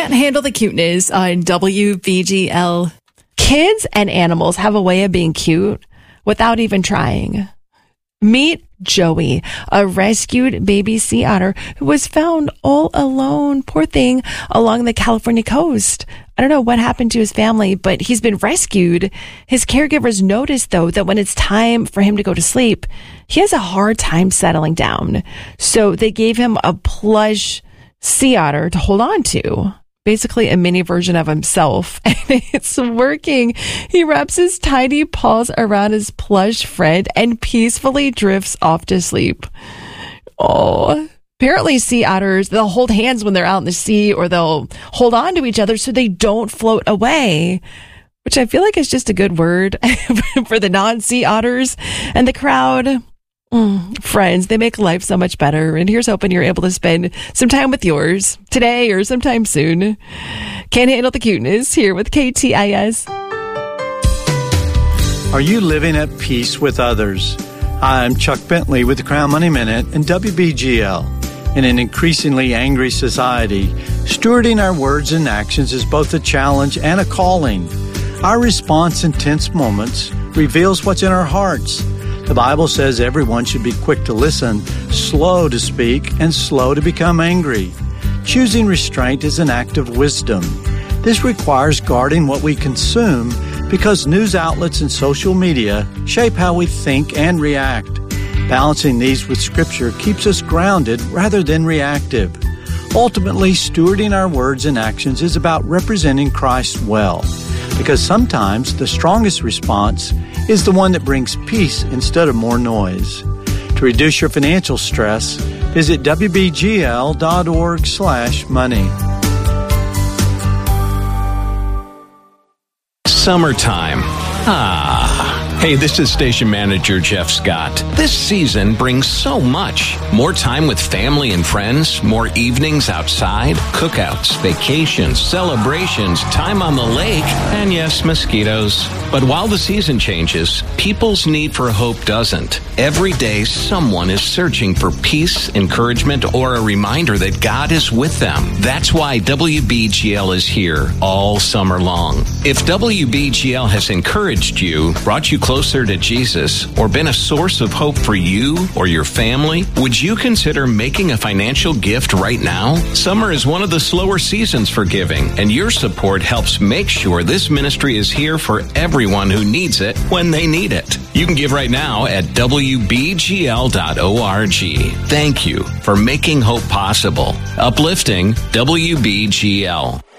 Can't handle the cuteness on WBGL. Kids and animals have a way of being cute without even trying. Meet Joey, a rescued baby sea otter who was found all alone, poor thing, along the California coast. I don't know what happened to his family, but he's been rescued. His caregivers noticed, though, that when it's time for him to go to sleep, he has a hard time settling down. So they gave him a plush sea otter to hold on to. Basically a mini version of himself, and it's working. He wraps his tiny paws around his plush friend and peacefully drifts off to sleep. Oh, apparently sea otters, they'll hold hands when they're out in the sea, or they'll hold on to each other so they don't float away, which I feel like is just a good word for the non-sea otters. And the crowd, friends, they make life so much better. And here's hoping you're able to spend some time with yours today or sometime soon. Can't handle the cuteness here with KTIS. Are you living at peace with others? I'm Chuck Bentley with the Crown Money Minute and WBGL. In an increasingly angry society, stewarding our words and actions is both a challenge and a calling. Our response in tense moments reveals what's in our hearts. The Bible says everyone should be quick to listen, slow to speak, and slow to become angry. Choosing restraint is an act of wisdom. This requires guarding what we consume because news outlets and social media shape how we think and react. Balancing these with Scripture keeps us grounded rather than reactive. Ultimately, stewarding our words and actions is about representing Christ well, because sometimes the strongest response is the one that brings peace instead of more noise. To reduce your financial stress, visit WBGL.org/money. Summertime. Hey, this is Station Manager Jeff Scott. This season brings so much. More time with family and friends, more evenings outside, cookouts, vacations, celebrations, time on the lake, and yes, mosquitoes. But while the season changes, people's need for hope doesn't. Every day, someone is searching for peace, encouragement, or a reminder that God is with them. That's why WBGL is here all summer long. If WBGL has encouraged you, brought you closer to Jesus, or been a source of hope for you or your family, would you consider making a financial gift right now? Summer is one of the slower seasons for giving, and your support helps make sure this ministry is here for everyone who needs it when they need it. You can give right now at WBGL.org. Thank you for making hope possible. Uplifting WBGL.